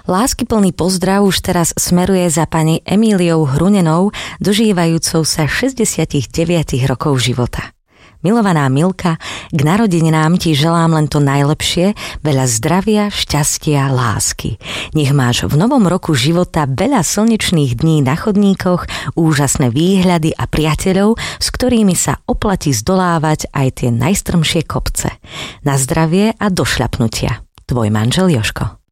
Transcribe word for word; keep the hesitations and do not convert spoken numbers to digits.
Láskyplný pozdrav už teraz smeruje za pani Emíliou Hrunenou, dožívajúcou sa šesťdesiatdeväť rokov života. Milovaná Milka, k narodeninám ti želám len to najlepšie, veľa zdravia, šťastia, lásky. Nech máš v novom roku života veľa slnečných dní na chodníkoch, úžasné výhľady a priateľov, s ktorými sa oplatí zdolávať aj tie najstrmšie kopce. Na zdravie a do šľapnutia. Tvoj manžel Jožko.